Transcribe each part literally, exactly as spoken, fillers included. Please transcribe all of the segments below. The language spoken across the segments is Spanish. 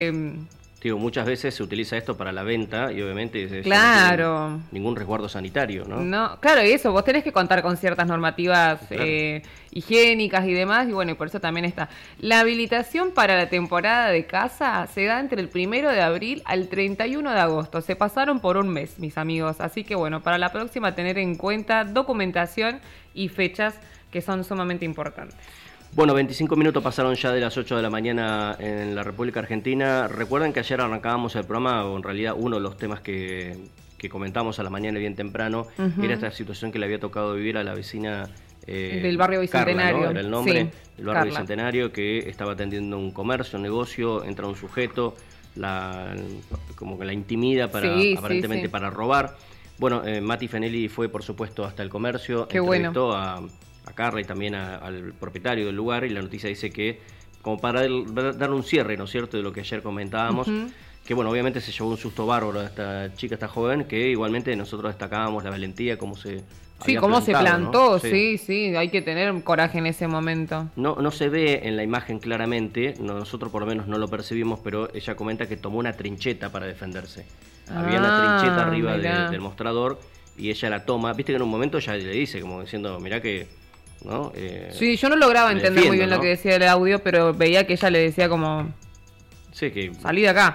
Eh, Digo, muchas veces se utiliza esto para la venta y obviamente eso claro. no tiene ningún resguardo sanitario, ¿no? No, claro, y eso, vos tenés que contar con ciertas normativas Claro. eh, higiénicas y demás, y bueno, y por eso también está. La habilitación para la temporada de caza se da entre el primero de abril al treinta y uno de agosto. Se pasaron por un mes, mis amigos. Así que bueno, para la próxima tener en cuenta documentación y fechas que son sumamente importantes. Bueno, veinticinco minutos pasaron ya de las ocho de la mañana en la República Argentina. Recuerden que ayer arrancábamos el programa, o en realidad uno de los temas que, que comentamos a la mañana bien temprano, uh-huh. era esta situación que le había tocado vivir a la vecina eh, del barrio Bicentenario. Carla, ¿no? Era el nombre, sí, del barrio Carla. Bicentenario, que estaba atendiendo un comercio, un negocio, entra un sujeto, la, como que la intimida para, sí, aparentemente sí, sí. para robar. Bueno, eh, Mati Fenelli fue por supuesto hasta el comercio, Qué entrevistó bueno. a... a Carla y también a, al propietario del lugar, y la noticia dice que, como para el, dar un cierre, ¿no es cierto?, de lo que ayer comentábamos, uh-huh. que bueno, obviamente se llevó un susto bárbaro a esta chica, esta joven, que igualmente nosotros destacábamos la valentía, cómo se Sí, había cómo plantado, se plantó, ¿no? sí. sí, sí, hay que tener coraje en ese momento. No, no se ve en la imagen claramente, nosotros por lo menos no lo percibimos, pero ella comenta que tomó una trincheta para defenderse. Ah, había una trincheta arriba de, del mostrador, y ella la toma, viste que en un momento ella le dice, como diciendo, mirá que... ¿no? Eh, sí, yo no lograba entender defiendo, muy bien, ¿no?, lo que decía el audio, pero veía que ella le decía como... Sí, que... Salí de acá.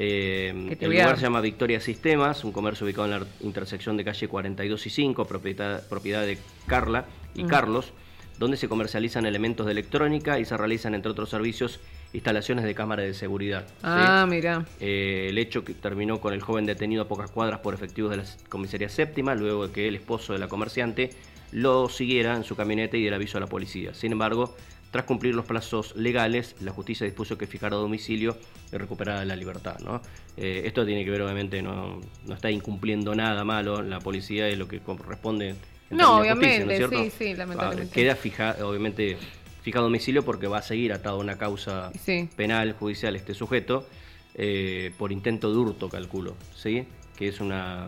Eh, el lugar se llama Victoria Sistemas, un comercio ubicado en la intersección de calle cuarenta y dos y cinco, propiedad, propiedad de Carla y mm. Carlos, donde se comercializan elementos de electrónica y se realizan, entre otros servicios, instalaciones de cámara de seguridad. Ah, ¿sí? mira. Eh, el hecho que terminó con el joven detenido a pocas cuadras por efectivos de la comisaría séptima, luego de que el esposo de la comerciante lo siguiera en su camioneta y diera aviso a la policía. Sin embargo, tras cumplir los plazos legales, la justicia dispuso que fijara domicilio y recuperara la libertad, ¿no? Eh, esto tiene que ver, obviamente, no, no está incumpliendo nada malo la policía, es lo que corresponde en no, justicia, obviamente, ¿no es cierto? sí, sí, lamentablemente. Ah, queda fija, obviamente, fija domicilio porque va a seguir atado a una causa sí. penal, judicial, este sujeto, eh, por intento de hurto, calculo, ¿sí? Que es una...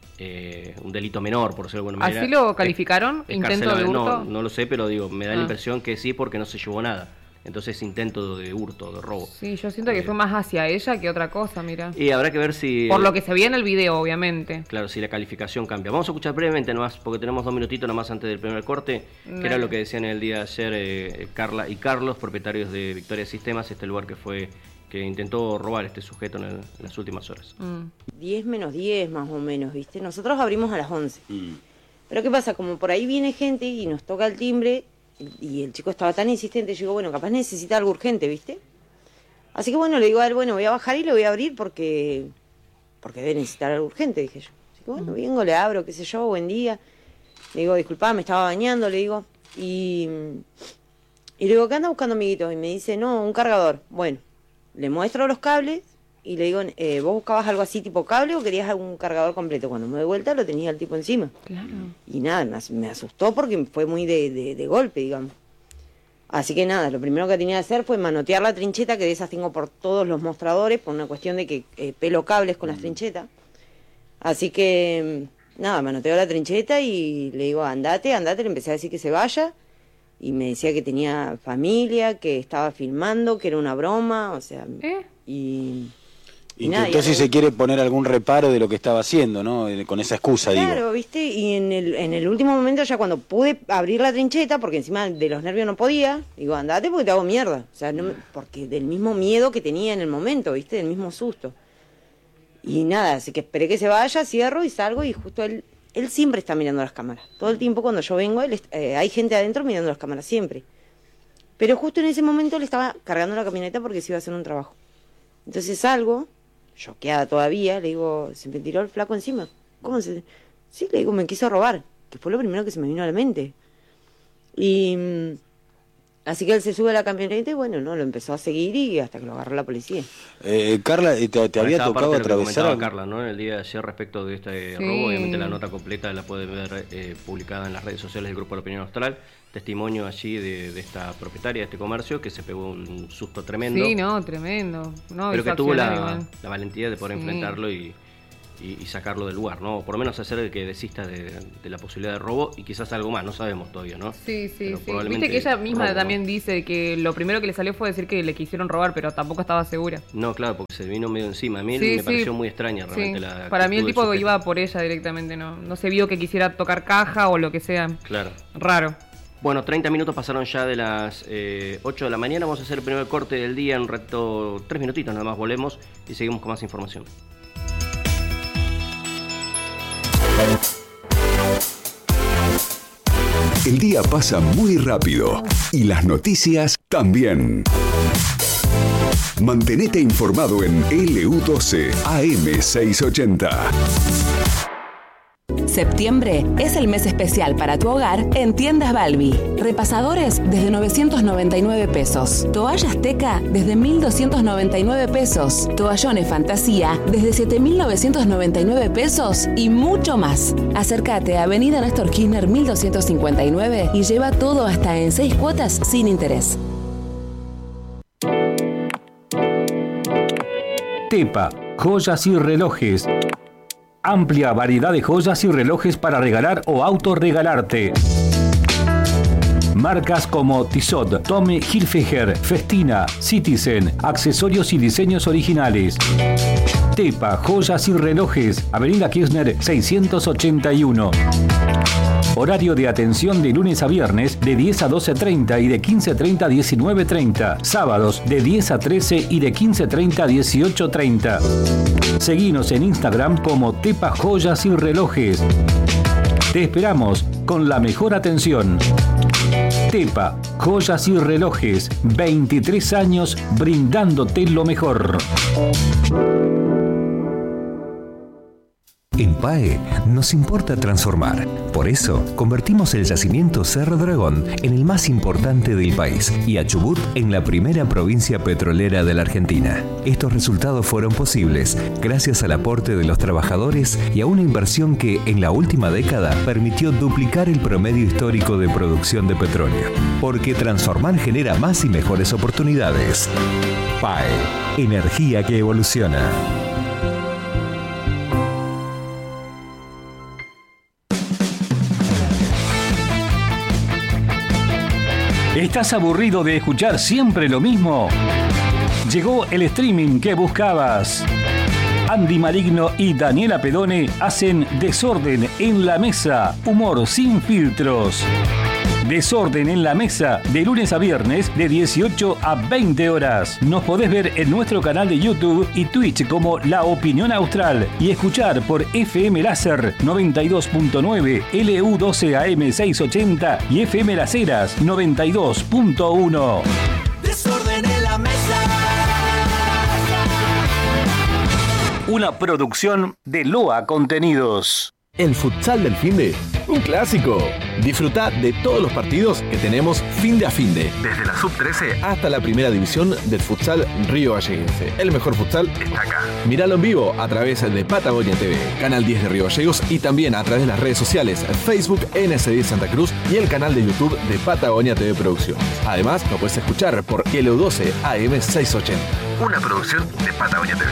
Eh, un delito menor, por decirlo de alguna manera. ¿Así lo calificaron? Es, ¿Intento de hurto? No, no lo sé, pero digo, me da ah. la impresión que sí, porque no se llevó nada. Entonces, intento de hurto, de robo. Sí, yo siento que eh, fue más hacia ella que otra cosa, mira. Y habrá que ver si... Por lo que se veía en el video, obviamente. Claro, si la calificación cambia. Vamos a escuchar brevemente nomás, porque tenemos dos minutitos nomás antes del primer corte, no. que era lo que decían el día de ayer eh, Carla y Carlos, propietarios de Victoria Sistemas, este lugar que fue... que intentó robar este sujeto en, el, en las últimas horas. diez menos diez más o menos, ¿viste? Nosotros abrimos a las once. Mm. Pero ¿qué pasa? Como por ahí viene gente y nos toca el timbre, y el chico estaba tan insistente, yo digo, bueno, capaz necesita algo urgente, ¿viste? Así que bueno, le digo a él, bueno, voy a bajar y le voy a abrir porque porque debe necesitar algo urgente, dije yo. Así que bueno, vengo, le abro, qué sé yo, buen día. Le digo, disculpa, me estaba bañando, le digo. Y, y le digo, ¿qué anda buscando, amiguito? Y me dice, no, un cargador. Bueno. Le muestro los cables y le digo, eh, ¿vos buscabas algo así tipo cable o querías algún cargador completo? Cuando me doy vuelta lo tenía el tipo encima. Claro. Y nada, me asustó porque fue muy de, de, de golpe, digamos. Así que nada, lo primero que tenía que hacer fue manotear la trincheta, que de esas tengo por todos los mostradores, por una cuestión de que eh, pelo cables con las trinchetas. Así que nada, manoteo la trincheta y le digo, andate, andate, le empecé a decir que se vaya. Y me decía que tenía familia, que estaba filmando, que era una broma, o sea... ¿Eh? Y, y nada, intentó si se quiere poner algún reparo de lo que estaba haciendo, ¿no? Con esa excusa, claro, digo. Claro, ¿viste? Y en el, en el último momento, ya cuando pude abrir la trincheta, porque encima de los nervios no podía, digo, andate porque te hago mierda. O sea, no me, porque del mismo miedo que tenía en el momento, ¿viste? Del mismo susto. Y nada, así que esperé que se vaya, cierro y salgo y justo él... Él siempre está mirando las cámaras. Todo el tiempo cuando yo vengo, él, eh, hay gente adentro mirando las cámaras, siempre. Pero justo en ese momento le estaba cargando la camioneta porque se iba a hacer un trabajo. Entonces salgo, choqueada todavía, le digo, se me tiró el flaco encima. ¿Cómo se...? Sí, le digo, me quiso robar, que fue lo primero que se me vino a la mente. Y... Así que él se sube a la camioneta y bueno, no, lo empezó a seguir y hasta que lo agarró la policía. Eh, Carla, ¿te, te había tocado atravesar? Lo que Carla, ¿no? El día de ayer respecto de este sí. robo, obviamente la nota completa la pueden ver eh, publicada en las redes sociales del Grupo de la Opinión Austral. Testimonio allí de, de esta propietaria de este comercio que se pegó un susto tremendo. Sí, no, tremendo. No, pero que tuvo la, la valentía de poder sí. enfrentarlo y... y, y sacarlo del lugar, ¿no? O por lo menos hacer de que desista de, de la posibilidad de robo y quizás algo más, no sabemos todavía, ¿no? Sí, sí, pero sí. probablemente Viste que ella misma robo, también ¿no? dice que lo primero que le salió fue decir que le quisieron robar, pero tampoco estaba segura. No, claro, porque se vino medio encima. A mí Sí, me sí. pareció muy extraña realmente Sí. la Para mí el actitud del tipo sujeto. iba por ella directamente, no, no se vio que quisiera tocar caja o lo que sea. Claro. Raro. Bueno, treinta minutos pasaron ya de las eh, ocho de la mañana. Vamos a hacer el primer corte del día en un rato, tres minutitos nada más volvemos y seguimos con más información. El día pasa muy rápido y las noticias también. Mantenete informado en L U doce A M seiscientos ochenta. Septiembre es el mes especial para tu hogar en Tiendas Balbi. Repasadores desde novecientos noventa y nueve pesos. Toallas Teca desde mil doscientos noventa y nueve pesos. Toallones Fantasía desde siete mil novecientos noventa y nueve pesos y mucho más. Acércate a Avenida Néstor Kirchner mil doscientos cincuenta y nueve y lleva todo hasta en seis cuotas sin interés. Tepa, joyas y relojes. Amplia variedad de joyas y relojes para regalar o autorregalarte. Marcas como Tissot, Tommy Hilfiger, Festina, Citizen, accesorios y diseños originales. Tepa, joyas y relojes, Avenida Kirchner seiscientos ochenta y uno. Horario de atención de lunes a viernes de diez a doce treinta y de quince treinta a diecinueve treinta. Sábados de diez a trece y de quince treinta a dieciocho treinta. Seguinos en Instagram como Tepa Joyas y Relojes. Te esperamos con la mejor atención. Tepa Joyas y Relojes, veintitrés años brindándote lo mejor. En P A E nos importa transformar. Por eso, convertimos el yacimiento Cerro Dragón en el más importante del país y a Chubut en la primera provincia petrolera de la Argentina. Estos resultados fueron posibles gracias al aporte de los trabajadores y a una inversión que, en la última década, permitió duplicar el promedio histórico de producción de petróleo. Porque transformar genera más y mejores oportunidades. P A E, energía que evoluciona. ¿Estás aburrido de escuchar siempre lo mismo? Llegó el streaming que buscabas. Andy Maligno y Daniela Pedone hacen Desorden en la Mesa, humor sin filtros. Desorden en la Mesa, de lunes a viernes, de dieciocho a veinte horas. Nos podés ver en nuestro canal de YouTube y Twitch como La Opinión Austral y escuchar por F M Láser noventa y dos punto nueve, L U doce A M seiscientos ochenta y F M Las Heras noventa y dos punto uno. Desorden en la Mesa. Una producción de Loa Contenidos. El futsal del finde, un clásico. Disfruta de todos los partidos que tenemos fin de a fin de. Desde la sub trece hasta la primera división del futsal Río Galleguense. El mejor futsal está acá. Míralo en vivo a través de Patagonia T V, Canal diez de Río Gallegos y también a través de las redes sociales Facebook N S diez Santa Cruz y el canal de YouTube de Patagonia T V Producciones. Además, lo puedes escuchar por L U doce A M seiscientos ochenta. Una producción de Patagonia T V.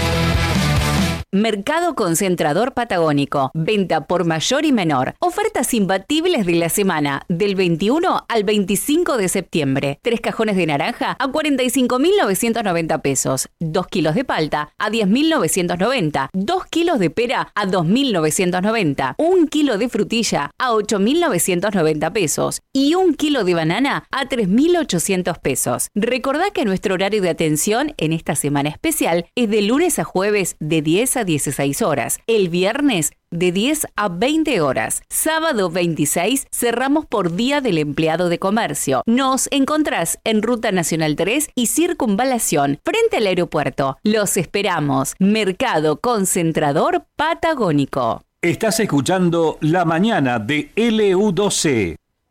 Mercado Concentrador Patagónico. Venta por mayor y menor. Ofertas imbatibles de la semana, del veintiuno al veinticinco de septiembre. Tres cajones de naranja a cuarenta y cinco mil novecientos noventa pesos. Dos kilos de palta a diez mil novecientos noventa. Dos kilos de pera a dos mil novecientos noventa. Un kilo de frutilla a ocho mil novecientos noventa pesos. Y un kilo de banana a tres mil ochocientos pesos. Recordá que nuestro horario de atención en esta semana especial es de lunes a jueves de diez a dieciséis horas. El viernes de diez a veinte horas. Sábado veintiséis cerramos por Día del Empleado de Comercio. Nos encontrás en Ruta Nacional tres y Circunvalación, frente al aeropuerto. Los esperamos. Mercado Concentrador Patagónico. Estás escuchando La Mañana de L U doce.